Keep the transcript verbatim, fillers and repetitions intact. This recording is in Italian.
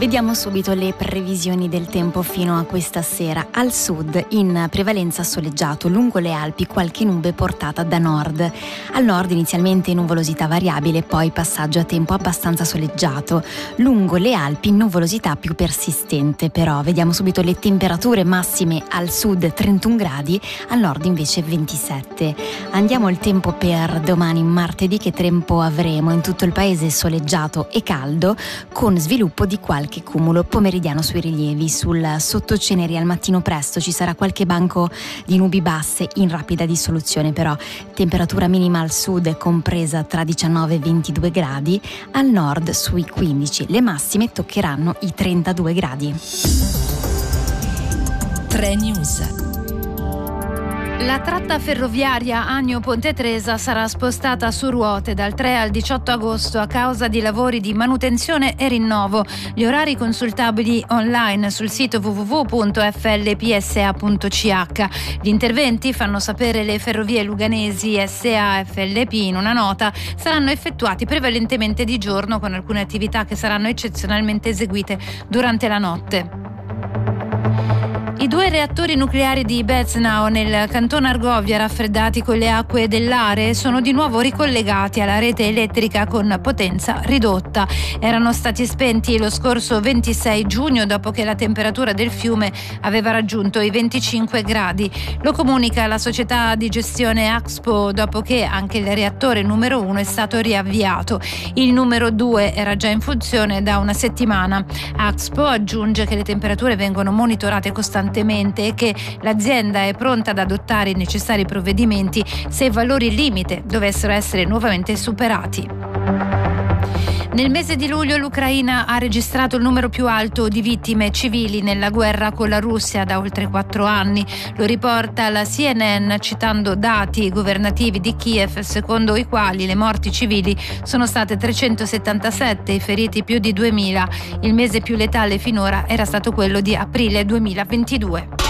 Vediamo subito le previsioni del tempo fino a questa sera. Al sud in prevalenza soleggiato, lungo le Alpi qualche nube portata da nord. Al nord inizialmente nuvolosità variabile, poi passaggio a tempo abbastanza soleggiato. Lungo le Alpi nuvolosità più persistente, però vediamo subito le temperature massime: al sud trentuno gradi, al nord invece ventisette. Andiamo al tempo per domani martedì. Che tempo avremo? In tutto il paese soleggiato e caldo, con sviluppo di qualche cumulo pomeridiano sui rilievi. Sul sottoceneri al mattino presto ci sarà qualche banco di nubi basse in rapida dissoluzione, però temperatura minima al sud compresa tra diciannove e ventidue gradi, al nord sui quindici. Le massime toccheranno i trentadue gradi. tre News. La tratta ferroviaria Agno-Ponte Tresa sarà spostata su ruote dal tre al diciotto agosto a causa di lavori di manutenzione e rinnovo. Gli orari consultabili online sul sito w w w punto f l p s a punto c h. Gli interventi, fanno sapere le Ferrovie Luganesi S A F L P in una nota, saranno effettuati prevalentemente di giorno, con alcune attività che saranno eccezionalmente eseguite durante la notte. I due reattori nucleari di Beznau nel canton Argovia, raffreddati con le acque dell'Are, sono di nuovo ricollegati alla rete elettrica con potenza ridotta. Erano stati spenti lo scorso ventisei giugno dopo che la temperatura del fiume aveva raggiunto i venticinque gradi. Lo comunica la società di gestione Axpo dopo che anche il reattore numero uno è stato riavviato. Il numero due era già in funzione da una settimana. Axpo aggiunge che le temperature vengono monitorate costantemente e che l'azienda è pronta ad adottare i necessari provvedimenti se i valori limite dovessero essere nuovamente superati. Nel mese di luglio l'Ucraina ha registrato il numero più alto di vittime civili nella guerra con la Russia da oltre quattro anni. Lo riporta la C N N citando dati governativi di Kiev, secondo i quali le morti civili sono state trecentosettantasette e i feriti più di duemila. Il mese più letale finora era stato quello di aprile duemilaventidue.